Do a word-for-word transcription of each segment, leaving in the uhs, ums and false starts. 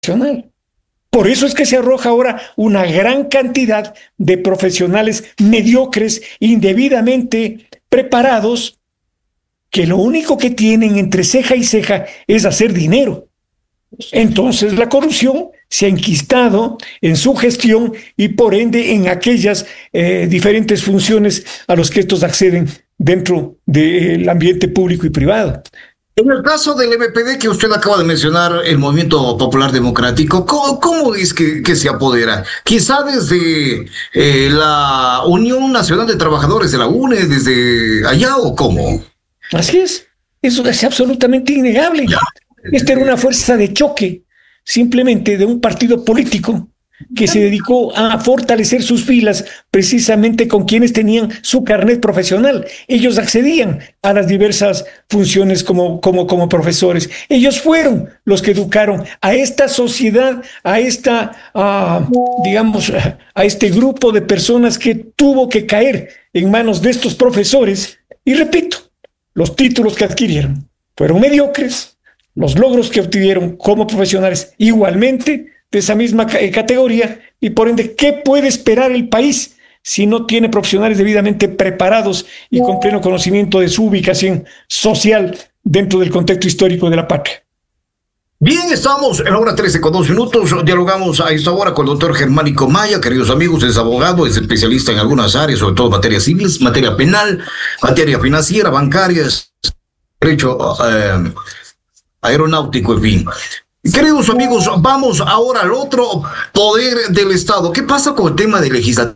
profesional. Por eso es que se arroja ahora una gran cantidad de profesionales mediocres, indebidamente preparados, que lo único que tienen entre ceja y ceja es hacer dinero. Entonces la corrupción se ha enquistado en su gestión y por ende en aquellas eh, diferentes funciones a las que estos acceden dentro del ambiente público y privado. En el caso del M P D que usted acaba de mencionar, el Movimiento Popular Democrático, ¿cómo, cómo es que, que se apodera? Quizá desde eh, la Unión Nacional de Trabajadores de la U N E, desde allá, ¿o cómo? Así es, eso es absolutamente innegable. Ya. Esta era una fuerza de choque, simplemente de un partido político que se dedicó a fortalecer sus filas precisamente con quienes tenían su carnet profesional. Ellos accedían a las diversas funciones como, como, como profesores. Ellos fueron los que educaron a esta sociedad, a esta, uh, digamos, a este grupo de personas que tuvo que caer en manos de estos profesores. Y repito, los títulos que adquirieron fueron mediocres, los logros que obtuvieron como profesionales igualmente de esa misma categoría, y por ende, ¿qué puede esperar el país si no tiene profesionales debidamente preparados y con pleno conocimiento de su ubicación social dentro del contexto histórico de la patria? Bien, estamos en la hora trece con dos minutos, dialogamos a esta hora con el doctor Germánico Maya, queridos amigos, es abogado, es especialista en algunas áreas, sobre todo materias civiles, materia penal, materia financiera, bancaria, derecho eh, aeronáutico, en fin. Queridos amigos, vamos ahora al otro poder del Estado. ¿Qué pasa con el tema del legislativo?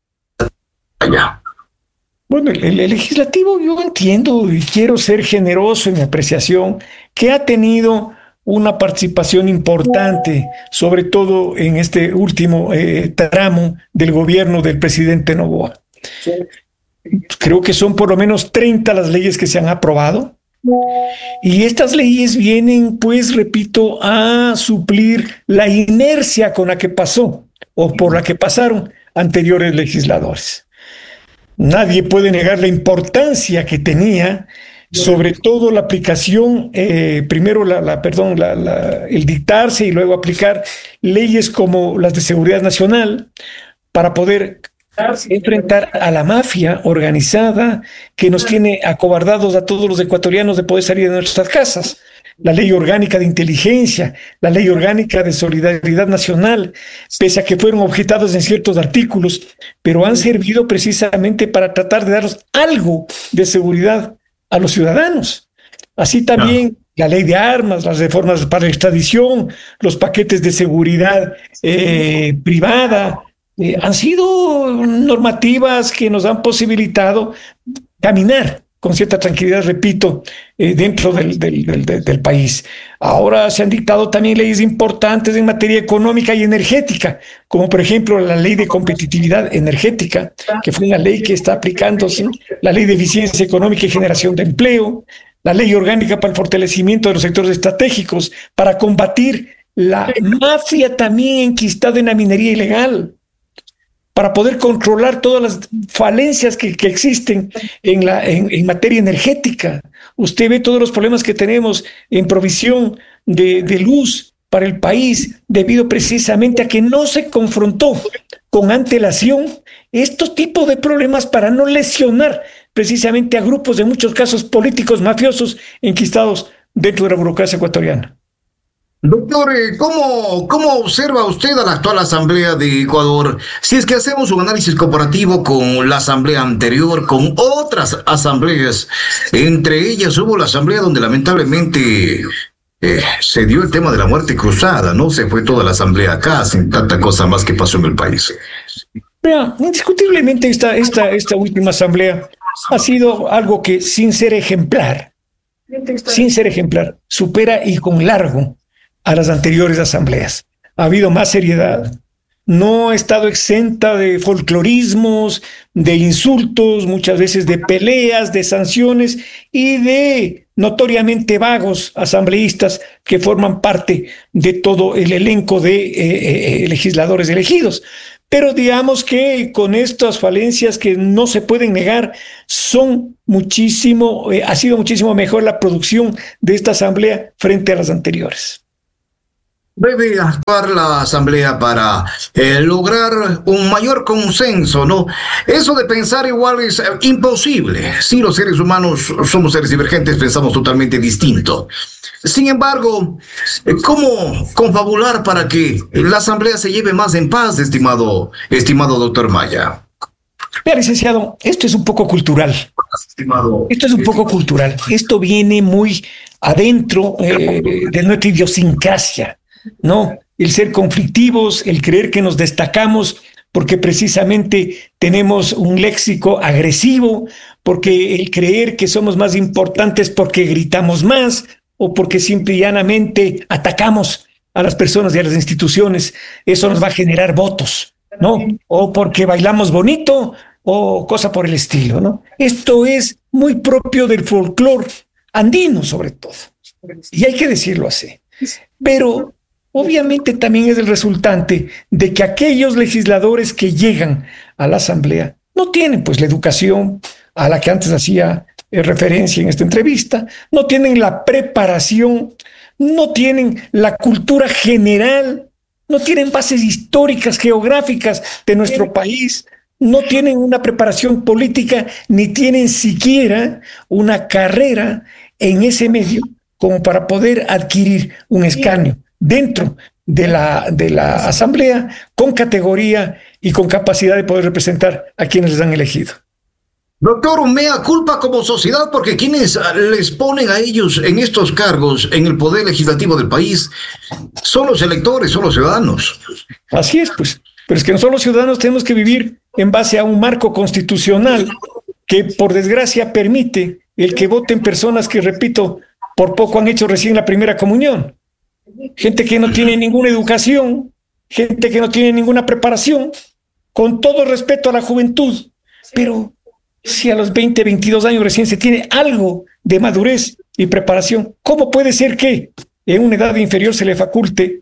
Allá. Bueno, el, el legislativo, yo entiendo y quiero ser generoso en mi apreciación, que ha tenido una participación importante, sobre todo en este último eh, tramo del gobierno del presidente Noboa. Sí. Creo que son por lo menos treinta las leyes que se han aprobado. Y estas leyes vienen, pues, repito, a suplir la inercia con la que pasó o por la que pasaron anteriores legisladores. Nadie puede negar la importancia que tenía, sobre todo la aplicación, eh, primero la, la perdón, la, la, el dictarse y luego aplicar leyes como las de seguridad nacional para poder enfrentar a la mafia organizada que nos tiene acobardados a todos los ecuatorianos de poder salir de nuestras casas. La ley orgánica de inteligencia, la ley orgánica de solidaridad nacional, pese a que fueron objetados en ciertos artículos, pero han servido precisamente para tratar de darnos algo de seguridad a los ciudadanos. Así también la ley de armas, las reformas para la extradición, los paquetes de seguridad eh, privada, Eh, han sido normativas que nos han posibilitado caminar con cierta tranquilidad, repito, eh, dentro del, del, del, del país. Ahora se han dictado también leyes importantes en materia económica y energética, como por ejemplo la ley de competitividad energética, que fue una ley que está aplicándose, la ley de eficiencia económica y generación de empleo, la ley orgánica para el fortalecimiento de los sectores estratégicos, para combatir la mafia también enquistada en la minería ilegal, para poder controlar todas las falencias que, que existen en, la, en, en materia energética. Usted ve todos los problemas que tenemos en provisión de, de luz para el país, debido precisamente a que no se confrontó con antelación estos tipos de problemas para no lesionar precisamente a grupos, en muchos casos políticos mafiosos, enquistados dentro de la burocracia ecuatoriana. Doctor, ¿cómo, ¿cómo observa usted a la actual Asamblea de Ecuador? Si es que hacemos un análisis comparativo con la Asamblea anterior, con otras asambleas, entre ellas hubo la Asamblea donde lamentablemente eh, se dio el tema de la muerte cruzada, ¿no? Se fue toda la Asamblea acá, sin tanta cosa más que pasó en el país. Mira, indiscutiblemente esta, esta, esta última Asamblea ha sido algo que, sin ser ejemplar, sin ser ejemplar, supera y con largo a las anteriores asambleas. Ha habido más seriedad, no ha estado exenta de folclorismos, de insultos, muchas veces de peleas, de sanciones y de notoriamente vagos asambleístas que forman parte de todo el elenco de eh, eh, legisladores elegidos. Pero digamos que con estas falencias que no se pueden negar, son muchísimo, eh, ha sido muchísimo mejor la producción de esta asamblea frente a las anteriores. Debe actuar la Asamblea para eh, lograr un mayor consenso, ¿no? Eso de pensar igual es eh, imposible. Si los seres humanos somos seres divergentes, pensamos totalmente distinto. Sin embargo, eh, ¿cómo confabular para que la Asamblea se lleve más en paz, estimado, estimado doctor Maya? Mira, licenciado, esto es un poco cultural. Estimado, Esto es un poco cultural. Esto viene muy adentro eh, de nuestra idiosincrasia, ¿no? El ser conflictivos, el creer que nos destacamos porque precisamente tenemos un léxico agresivo, porque el creer que somos más importantes porque gritamos más o porque simple y llanamente atacamos a las personas y a las instituciones, eso nos va a generar votos, ¿no? O porque bailamos bonito o cosa por el estilo, ¿no? Esto es muy propio del folclore andino, sobre todo. Y hay que decirlo así. Pero obviamente también es el resultante de que aquellos legisladores que llegan a la Asamblea no tienen pues la educación a la que antes hacía eh, referencia en esta entrevista, no tienen la preparación, no tienen la cultura general, no tienen bases históricas, geográficas de nuestro país, no tienen una preparación política, ni tienen siquiera una carrera en ese medio como para poder adquirir un escaño dentro de la, de la Asamblea con categoría y con capacidad de poder representar a quienes les han elegido. Doctor, mea culpa como sociedad porque quienes les ponen a ellos en estos cargos en el poder legislativo del país son los electores, son los ciudadanos. Así es, pues. Pero es que nosotros los ciudadanos tenemos que vivir en base a un marco constitucional que, por desgracia, permite el que voten personas que, repito, por poco han hecho recién la primera comunión. Gente que no tiene ninguna educación, gente que no tiene ninguna preparación, con todo respeto a la juventud, pero si a los veinte, veintidós años recién se tiene algo de madurez y preparación, ¿cómo puede ser que en una edad inferior se le faculte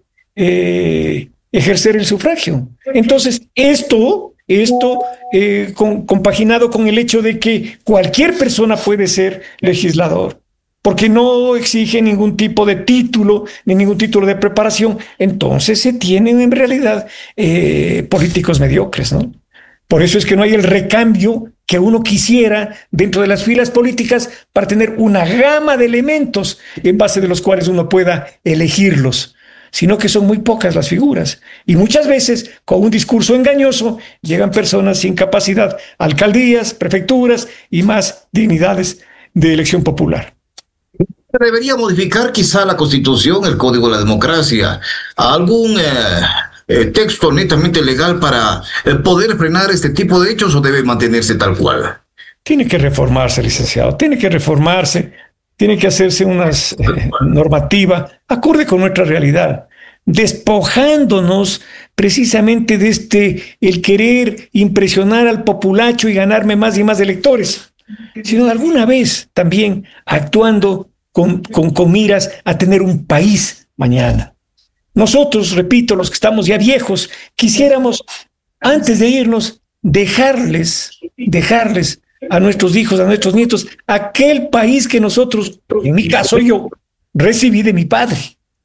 eh, ejercer el sufragio? Entonces, esto, esto eh, con, compaginado con el hecho de que cualquier persona puede ser legislador, porque no exige ningún tipo de título, ni ningún título de preparación, entonces se tienen en realidad eh, políticos mediocres, ¿no? Por eso es que no hay el recambio que uno quisiera dentro de las filas políticas para tener una gama de elementos en base de los cuales uno pueda elegirlos, sino que son muy pocas las figuras. Y muchas veces, con un discurso engañoso, llegan personas sin capacidad, alcaldías, prefecturas y más dignidades de elección popular. Debería modificar quizá la Constitución, el Código de la Democracia, algún eh, eh, texto netamente legal para eh, poder frenar este tipo de hechos, o debe mantenerse tal cual. Tiene que reformarse, licenciado, tiene que reformarse, tiene que hacerse una eh, normativa acorde con nuestra realidad, despojándonos precisamente de este, el querer impresionar al populacho y ganarme más y más electores, sino de alguna vez también actuando Con, con, con miras a tener un país mañana. Nosotros, repito, los que estamos ya viejos, quisiéramos, antes de irnos, dejarles, dejarles a nuestros hijos, a nuestros nietos, aquel país que nosotros, en mi caso yo, recibí de mi padre.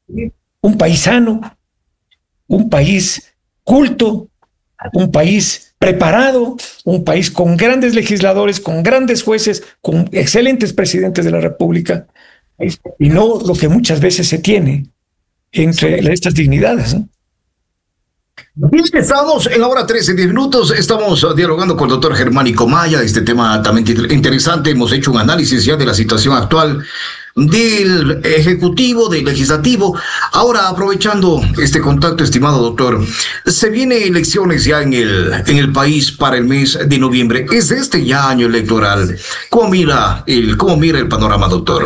Un país sano, un país culto, un país preparado, un país con grandes legisladores, con grandes jueces, con excelentes presidentes de la República, y no lo que muchas veces se tiene entre estas dignidades, ¿no? Bien, estamos en la hora trece, diez minutos, estamos dialogando con el doctor Germánico Maya, este tema altamente interesante. Hemos hecho un análisis ya de la situación actual del Ejecutivo, del Legislativo. Ahora, aprovechando este contacto, estimado doctor, se vienen elecciones ya en el, en el país para el mes de noviembre. Es este ya año electoral. ¿Cómo mira el, cómo mira el panorama, doctor?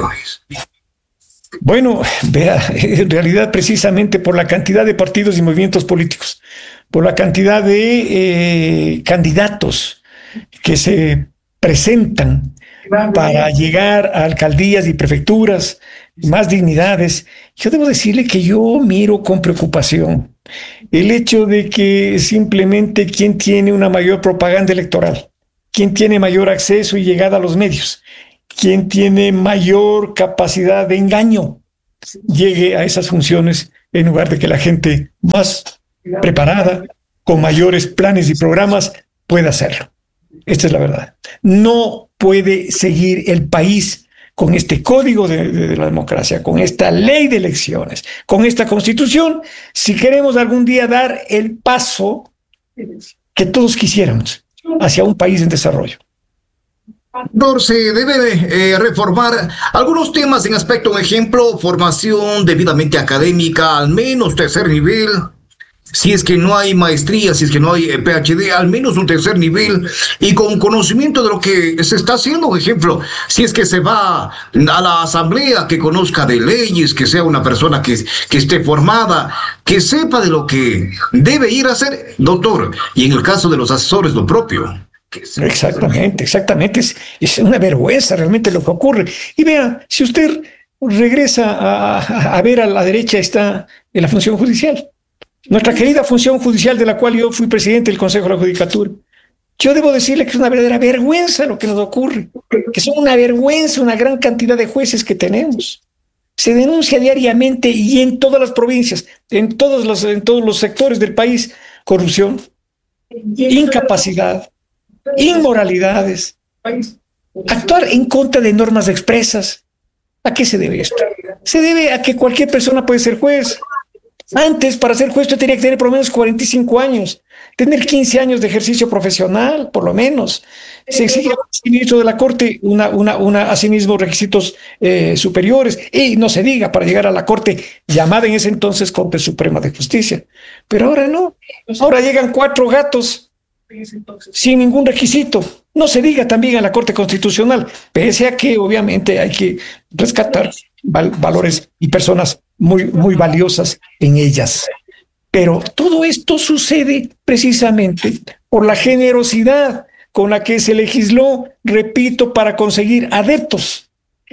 Bueno, vea, en realidad precisamente por la cantidad de partidos y movimientos políticos, por la cantidad de eh, candidatos que se presentan para llegar a alcaldías y prefecturas, más dignidades, yo debo decirle que yo miro con preocupación el hecho de que simplemente quien tiene una mayor propaganda electoral, quien tiene mayor acceso y llegada a los medios, quien tiene mayor capacidad de engaño, llegue a esas funciones en lugar de que la gente más preparada, con mayores planes y programas, pueda hacerlo. Esta es la verdad. No puede seguir el país con este código de, de, de la democracia, con esta ley de elecciones, con esta constitución, si queremos algún día dar el paso que todos quisiéramos hacia un país en desarrollo. Doctor, se debe eh, reformar algunos temas en aspecto, un ejemplo, formación debidamente académica, al menos tercer nivel. Si es que no hay maestría, si es que no hay P H D, al menos un tercer nivel y con conocimiento de lo que se está haciendo. Por ejemplo, si es que se va a la asamblea, que conozca de leyes, que sea una persona que, que esté formada, que sepa de lo que debe ir a hacer, doctor. Y en el caso de los asesores, lo propio. Exactamente, exactamente. Es, es una vergüenza realmente lo que ocurre. Y vea, si usted regresa a, a, a ver a la derecha, está en la función judicial. Nuestra querida función judicial, de la cual yo fui presidente del Consejo de la Judicatura. Yo debo decirle que es una verdadera vergüenza lo que nos ocurre, que son una vergüenza una gran cantidad de jueces que tenemos. Se denuncia diariamente y en todas las provincias, en todos los, en todos los sectores del país, corrupción, incapacidad, inmoralidades, actuar en contra de normas expresas. ¿A qué se debe esto? Se debe a que cualquier persona puede ser juez. Antes, para ser juez, usted tenía que tener por lo menos cuarenta y cinco años, tener quince años de ejercicio profesional, por lo menos. Se exige al ministro de la Corte una, una, una, asimismo requisitos eh, superiores, y no se diga para llegar a la Corte, llamada en ese entonces Corte Suprema de Justicia. Pero ahora no, ahora llegan cuatro gatos sin ningún requisito. No se diga también a la Corte Constitucional, pese a que obviamente hay que rescatar val valores y personas muy, muy valiosas en ellas. Pero todo esto sucede precisamente por la generosidad con la que se legisló, repito, para conseguir adeptos.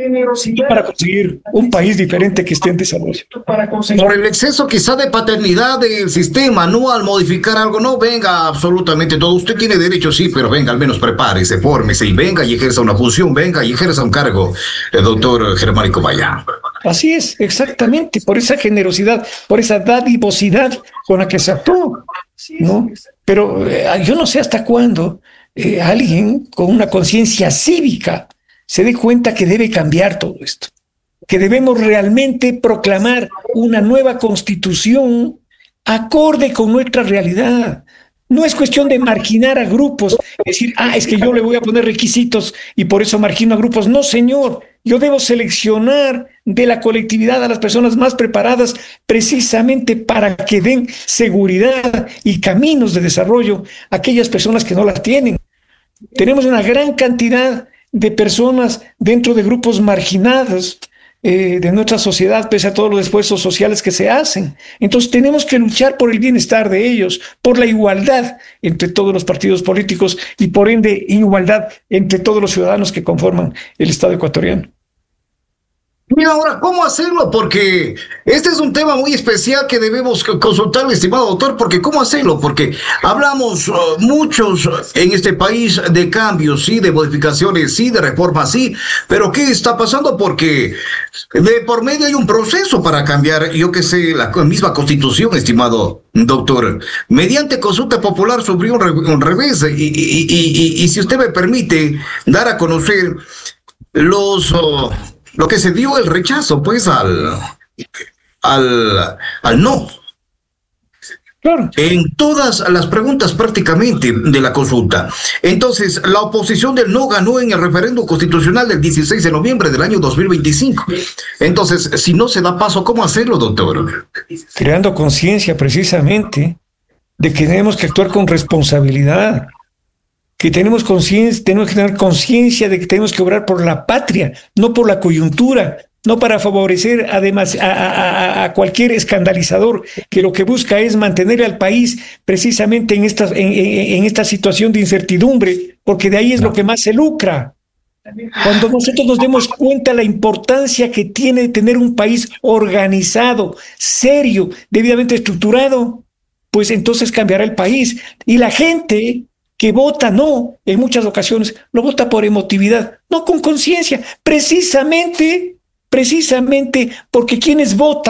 Y para conseguir un país diferente que esté en desarrollo. Por el exceso quizá de paternidad del sistema, no al modificar algo, no venga absolutamente todo. Usted tiene derecho, sí, pero venga, al menos prepárese, fórmese y venga y ejerza una función, venga y ejerza un cargo, el doctor Germánico Maya. Así es, exactamente, por esa generosidad, por esa dadivosidad con la que se actuó, ¿no? Pero eh, yo no sé hasta cuándo eh, alguien con una conciencia cívica se dé cuenta que debe cambiar todo esto, que debemos realmente proclamar una nueva constitución acorde con nuestra realidad. No es cuestión de marginar a grupos, decir, ah, es que yo le voy a poner requisitos y por eso margino a grupos. No, señor, yo debo seleccionar de la colectividad a las personas más preparadas precisamente para que den seguridad y caminos de desarrollo a aquellas personas que no las tienen. Tenemos una gran cantidad de personas dentro de grupos marginados eh, de nuestra sociedad, pese a todos los esfuerzos sociales que se hacen. Entonces tenemos que luchar por el bienestar de ellos, por la igualdad entre todos los partidos políticos y por ende igualdad entre todos los ciudadanos que conforman el Estado ecuatoriano. Mira, ahora, ¿cómo hacerlo? Porque este es un tema muy especial que debemos consultar, mi estimado doctor, porque ¿cómo hacerlo? Porque hablamos uh, muchos en este país de cambios, sí, de modificaciones, sí, de reformas, sí, pero ¿qué está pasando? Porque de por medio hay un proceso para cambiar, yo que sé, la misma Constitución, estimado doctor, mediante consulta popular sobre un, re un revés, y, y, y, y, y si usted me permite dar a conocer los... Uh, lo que se dio el rechazo, pues, al, al, al no. Claro. En todas las preguntas prácticamente de la consulta. Entonces, la oposición del no ganó en el referéndum constitucional del dieciséis de noviembre del año dos mil veinticinco. Entonces, si no se da paso, ¿cómo hacerlo, doctor? Creando conciencia precisamente de que tenemos que actuar con responsabilidad, que tenemos conciencia, tenemos que tener conciencia de que tenemos que obrar por la patria, no por la coyuntura, no para favorecer además a, a, a cualquier escandalizador que lo que busca es mantener al país precisamente en esta, en, en, en esta situación de incertidumbre, porque de ahí es lo que más se lucra. Cuando nosotros nos demos cuenta la importancia que tiene tener un país organizado, serio, debidamente estructurado, pues entonces cambiará el país. Y la gente que vota no, en muchas ocasiones, lo vota por emotividad, no con conciencia, precisamente, precisamente porque quienes votan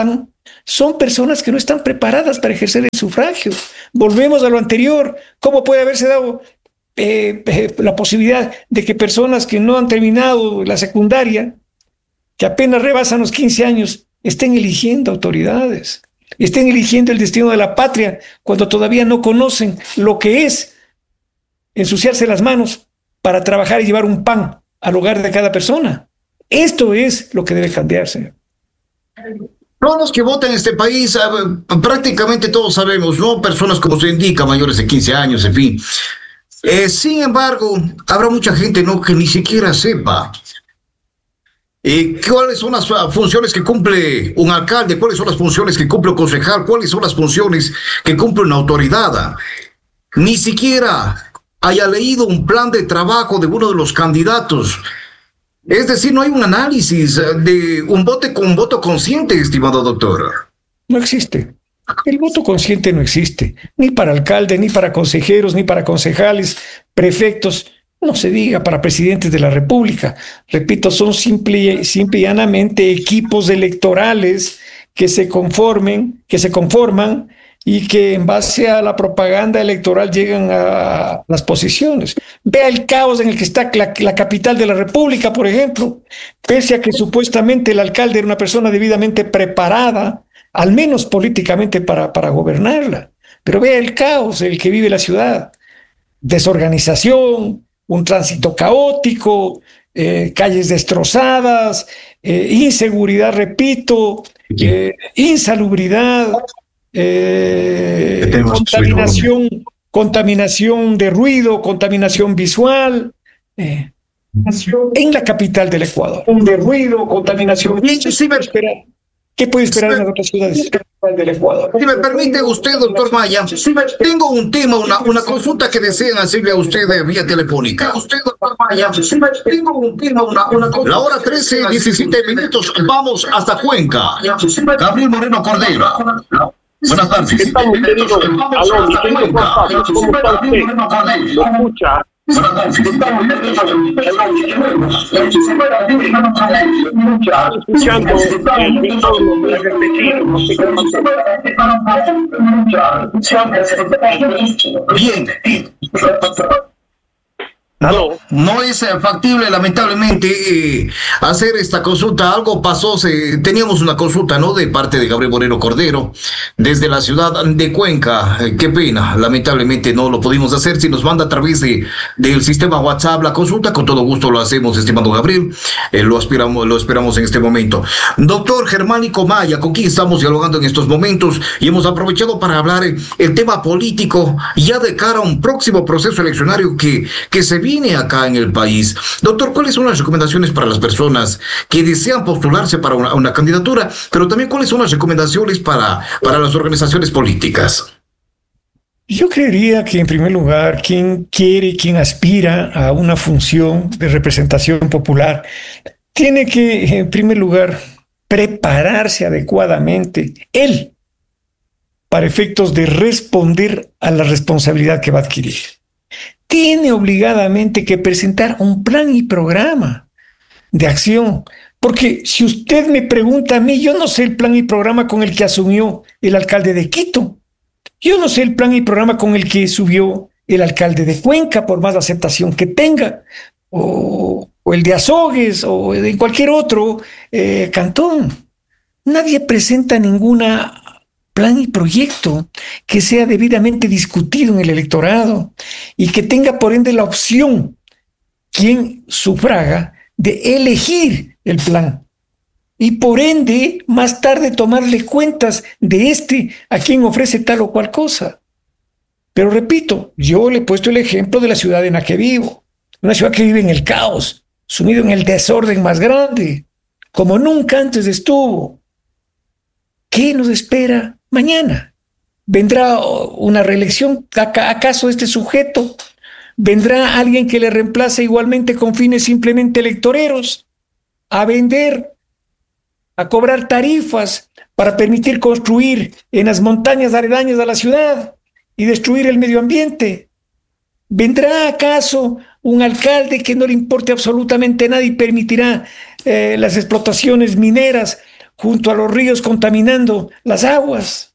son personas que no están preparadas para ejercer el sufragio. Volvemos a lo anterior. ¿Cómo puede haberse dado eh, eh, la posibilidad de que personas que no han terminado la secundaria, que apenas rebasan los quince años, estén eligiendo autoridades, estén eligiendo el destino de la patria cuando todavía no conocen lo que es ensuciarse las manos para trabajar y llevar un pan al hogar de cada persona? Esto es lo que debe cambiarse. Todos los que votan en este país, prácticamente todos sabemos, ¿no? Personas, como se indica, mayores de quince años, en fin. Eh, sin embargo, habrá mucha gente, ¿no?, que ni siquiera sepa eh, cuáles son las funciones que cumple un alcalde, cuáles son las funciones que cumple un concejal, cuáles son las funciones que cumple una autoridad. Ni siquiera haya leído un plan de trabajo de uno de los candidatos. Es decir, no hay un análisis de un voto con un voto consciente, estimado doctor. No existe. El voto consciente no existe, ni para alcalde, ni para consejeros, ni para concejales, prefectos, no se diga para presidentes de la República. Repito, son simple, simple y llanamente equipos electorales que se conformen, que se conforman y que en base a la propaganda electoral llegan a las posiciones. Vea el caos en el que está la, la capital de la República, por ejemplo, pese a que supuestamente el alcalde era una persona debidamente preparada, al menos políticamente, para, para gobernarla. Pero vea el caos en el que vive la ciudad. Desorganización, un tránsito caótico, eh, calles destrozadas, eh, inseguridad, repito, eh, insalubridad, Eh, contaminación, contaminación de ruido, contaminación visual, eh, en la capital del Ecuador. De ruido, contaminación. ¿Qué puede esperar? ¿Qué puede esperar en las otras ciudades del Ecuador? Si me permite usted, doctor Maya, tengo un tema, una, una consulta que desean hacerle a usted vía telefónica. Usted, doctor Maya, tengo un tema, una, una consulta. La hora trece, diecisiete minutos, vamos hasta Cuenca. Gabriel Moreno Cordero. Buenas tardes. ¿Qué tal, mi querido? Aló, mi querido Juan Pablo, ¿cómo está usted? ¿Lo escucha? Escuchando el entorno muy repetido, no sé qué Bien. No, no es factible, lamentablemente, eh, hacer esta consulta. Algo pasó, se, teníamos una consulta, ¿no?, de parte de Gabriel Moreno Cordero, desde la ciudad de Cuenca. Eh, qué pena, lamentablemente no lo pudimos hacer. Si nos manda a través de, del sistema WhatsApp la consulta, con todo gusto lo hacemos, estimado Gabriel. Eh, lo, aspiramos, lo esperamos en este momento. Doctor Germánico Maya, con quien estamos dialogando en estos momentos, y hemos aprovechado para hablar eh, el tema político, ya de cara a un próximo proceso eleccionario que, que se viene viene acá en el país. Doctor, ¿cuáles son las recomendaciones para las personas que desean postularse para una, una candidatura, pero también cuáles son las recomendaciones para, para las organizaciones políticas? Yo creería que, en primer lugar, quien quiere, quien aspira a una función de representación popular, tiene que, en primer lugar, prepararse adecuadamente él para efectos de responder a la responsabilidad que va a adquirir. Tiene obligadamente que presentar un plan y programa de acción, porque si usted me pregunta a mí, yo no sé el plan y programa con el que asumió el alcalde de Quito, yo no sé el plan y programa con el que subió el alcalde de Cuenca, por más aceptación que tenga, o, o el de Azogues, o de cualquier otro eh, cantón. Nadie presenta ninguna plan y proyecto que sea debidamente discutido en el electorado y que tenga por ende la opción, quien sufraga, de elegir el plan y por ende más tarde tomarle cuentas de este a quien ofrece tal o cual cosa. Pero repito, yo le he puesto el ejemplo de la ciudad en la que vivo, una ciudad que vive en el caos, sumido en el desorden más grande, como nunca antes estuvo. ¿Qué nos espera mañana? ¿Vendrá una reelección? ¿Acaso este sujeto? ¿Vendrá alguien que le reemplace igualmente con fines simplemente electoreros? ¿A vender? ¿A cobrar tarifas para permitir construir en las montañas aledañas a la ciudad y destruir el medio ambiente? ¿Vendrá acaso un alcalde que no le importe absolutamente nada y permitirá eh, las explotaciones mineras junto a los ríos contaminando las aguas.